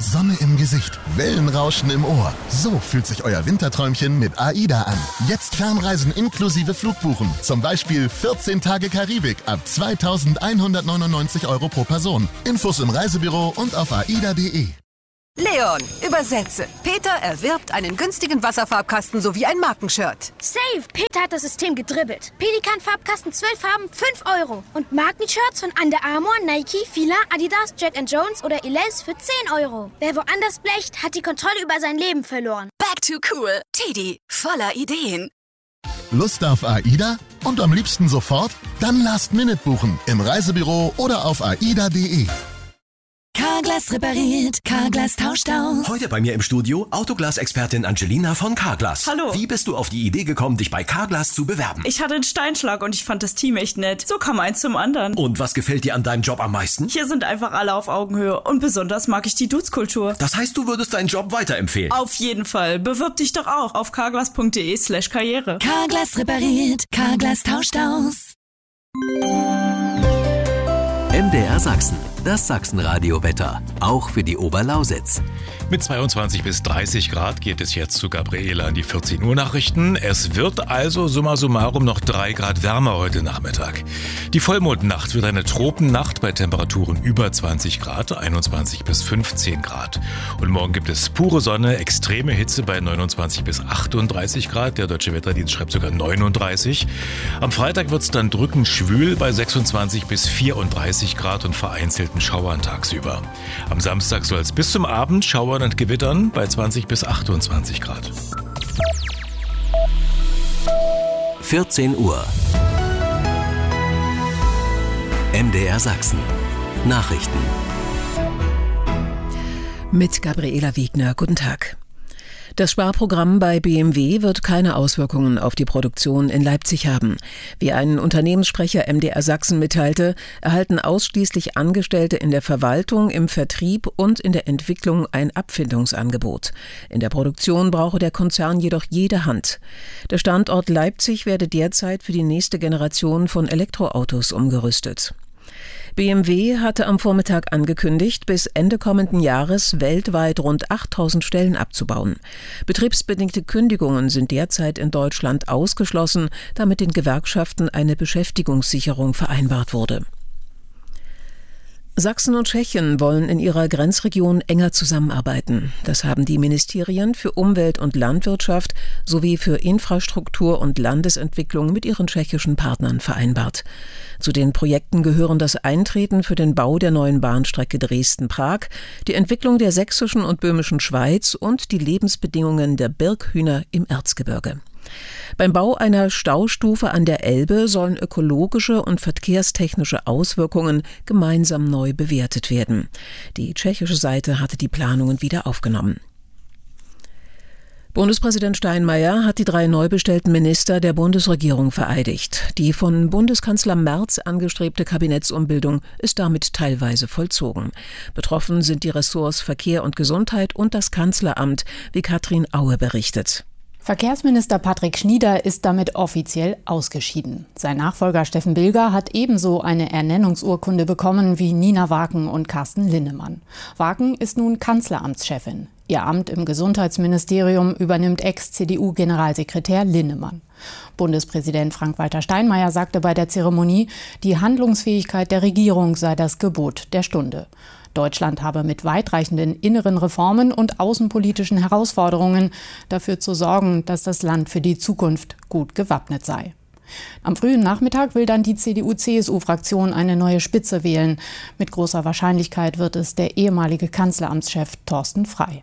Sonne im Gesicht, Wellenrauschen im Ohr. So fühlt sich euer Winterträumchen mit AIDA an. Jetzt Fernreisen inklusive Flugbuchen. Zum Beispiel 14 Tage Karibik ab 2.199 € pro Person. Infos im Reisebüro und auf aida.de. Leon, übersetze. Peter erwirbt einen günstigen Wasserfarbkasten sowie ein Markenshirt. Safe! Peter hat das System gedribbelt. Pelikan-Farbkasten 12 Farben, 5 €. Und Markenshirts von Under Armour, Nike, Fila, Adidas, Jack & Jones oder Elize für 10 €. Wer woanders blecht, hat die Kontrolle über sein Leben verloren. Back to cool. Teddy, voller Ideen. Lust auf AIDA? Und am liebsten sofort? Dann Last Minute buchen. Im Reisebüro oder auf aida.de. Carglass repariert, Carglass tauscht aus. Heute bei mir im Studio Autoglas-Expertin Angelina von Carglass. Hallo. Wie bist du auf die Idee gekommen, dich bei Carglass zu bewerben? Ich hatte einen Steinschlag und ich fand das Team echt nett. So kam eins zum anderen. Und was gefällt dir an deinem Job am meisten? Hier sind einfach alle auf Augenhöhe und besonders mag ich die Dudes-Kultur. Das heißt, du würdest deinen Job weiterempfehlen? Auf jeden Fall. Bewirb dich doch auch auf carglass.de/karriere. Carglass repariert, Carglass tauscht aus. MDR Sachsen, das Sachsenradio-Wetter, auch für die Oberlausitz. Mit 22 bis 30 Grad geht es jetzt zu Gabriela an die 14 Uhr Nachrichten. Es wird also summa summarum noch 3 Grad wärmer heute Nachmittag. Die Vollmondnacht wird eine Tropennacht bei Temperaturen über 20 Grad, 21 bis 15 Grad. Und morgen gibt es pure Sonne, extreme Hitze bei 29 bis 38 Grad. Der Deutsche Wetterdienst schreibt sogar 39. Am Freitag wird es dann drückend schwül bei 26 bis 34 Grad und vereinzelten Schauern tagsüber. Am Samstag soll es bis zum Abend schauern und gewittern bei 20 bis 28 Grad. 14 Uhr. MDR Sachsen. Nachrichten. Mit Gabriela Wiegner. Guten Tag. Das Sparprogramm bei BMW wird keine Auswirkungen auf die Produktion in Leipzig haben. Wie ein Unternehmenssprecher MDR Sachsen mitteilte, erhalten ausschließlich Angestellte in der Verwaltung, im Vertrieb und in der Entwicklung ein Abfindungsangebot. In der Produktion brauche der Konzern jedoch jede Hand. Der Standort Leipzig werde derzeit für die nächste Generation von Elektroautos umgerüstet. BMW hatte am Vormittag angekündigt, bis Ende kommenden Jahres weltweit rund 8.000 Stellen abzubauen. Betriebsbedingte Kündigungen sind derzeit in Deutschland ausgeschlossen, da mit den Gewerkschaften eine Beschäftigungssicherung vereinbart wurde. Sachsen und Tschechien wollen in ihrer Grenzregion enger zusammenarbeiten. Das haben die Ministerien für Umwelt und Landwirtschaft sowie für Infrastruktur und Landesentwicklung mit ihren tschechischen Partnern vereinbart. Zu den Projekten gehören das Eintreten für den Bau der neuen Bahnstrecke Dresden-Prag, die Entwicklung der sächsischen und böhmischen Schweiz und die Lebensbedingungen der Birkhühner im Erzgebirge. Beim Bau einer Staustufe an der Elbe sollen ökologische und verkehrstechnische Auswirkungen gemeinsam neu bewertet werden. Die tschechische Seite hatte die Planungen wieder aufgenommen. Bundespräsident Steinmeier hat die 3 neu bestellten Minister der Bundesregierung vereidigt. Die von Bundeskanzler Merz angestrebte Kabinettsumbildung ist damit teilweise vollzogen. Betroffen sind die Ressorts Verkehr und Gesundheit und das Kanzleramt, wie Katrin Aue berichtet. Verkehrsminister Patrick Schnieder ist damit offiziell ausgeschieden. Sein Nachfolger Steffen Bilger hat ebenso eine Ernennungsurkunde bekommen wie Nina Waken und Carsten Linnemann. Waken ist nun Kanzleramtschefin. Ihr Amt im Gesundheitsministerium übernimmt Ex-CDU-Generalsekretär Linnemann. Bundespräsident Frank-Walter Steinmeier sagte bei der Zeremonie, die Handlungsfähigkeit der Regierung sei das Gebot der Stunde. Deutschland habe mit weitreichenden inneren Reformen und außenpolitischen Herausforderungen dafür zu sorgen, dass das Land für die Zukunft gut gewappnet sei. Am frühen Nachmittag will dann die CDU-CSU-Fraktion eine neue Spitze wählen. Mit großer Wahrscheinlichkeit wird es der ehemalige Kanzleramtschef Thorsten Frey.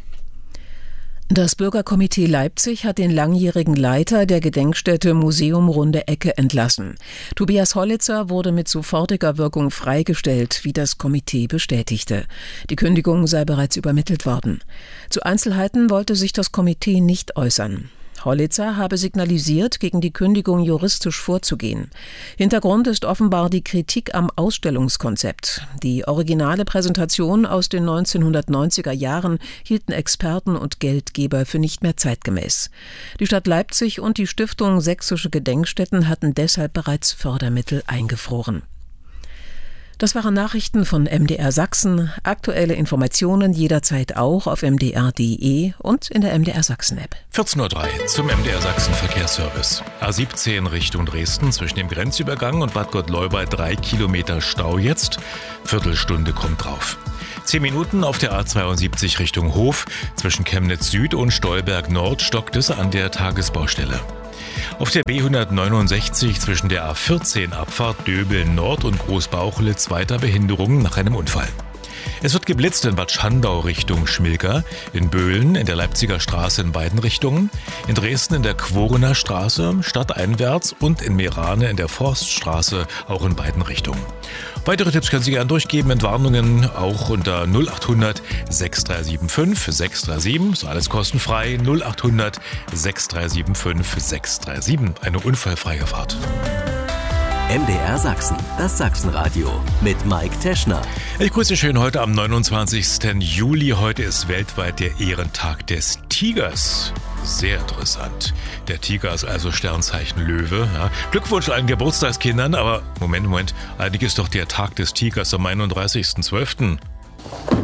Das Bürgerkomitee Leipzig hat den langjährigen Leiter der Gedenkstätte Museum Runde Ecke entlassen. Tobias Hollitzer wurde mit sofortiger Wirkung freigestellt, wie das Komitee bestätigte. Die Kündigung sei bereits übermittelt worden. Zu Einzelheiten wollte sich das Komitee nicht äußern. Hollitzer habe signalisiert, gegen die Kündigung juristisch vorzugehen. Hintergrund ist offenbar die Kritik am Ausstellungskonzept. Die originale Präsentation aus den 1990er Jahren hielten Experten und Geldgeber für nicht mehr zeitgemäß. Die Stadt Leipzig und die Stiftung Sächsische Gedenkstätten hatten deshalb bereits Fördermittel eingefroren. Das waren Nachrichten von MDR Sachsen. Aktuelle Informationen jederzeit auch auf mdr.de und in der MDR Sachsen-App. 14:03 Uhr zum MDR Sachsen Verkehrsservice. A17 Richtung Dresden zwischen dem Grenzübergang und Bad Gottleuba 3 Kilometer Stau jetzt. Viertelstunde kommt drauf. 10 Minuten auf der A72 Richtung Hof. Zwischen Chemnitz Süd und Stolberg Nord stockt es an der Tagesbaustelle. Auf der B169 zwischen der A14 Abfahrt Döbeln Nord und Großbauchlitz weiter Behinderungen nach einem Unfall. Es wird geblitzt in Bad Schandau Richtung Schmilka, in Böhlen in der Leipziger Straße in beiden Richtungen, in Dresden in der Quorener Straße stadteinwärts und in Meerane in der Forststraße auch in beiden Richtungen. Weitere Tipps können Sie gerne durchgeben, Entwarnungen auch unter 0800 6375 637, ist alles kostenfrei, 0800 6375 637, eine unfallfreie Fahrt. MDR Sachsen, das Sachsenradio mit Mike Teschner. Ich grüße schön heute am 29. Juli. Heute ist weltweit der Ehrentag des Tigers. Sehr interessant. Der Tiger ist also Sternzeichen Löwe. Ja. Glückwunsch allen Geburtstagskindern, aber Moment, eigentlich ist doch der Tag des Tigers am 31.12.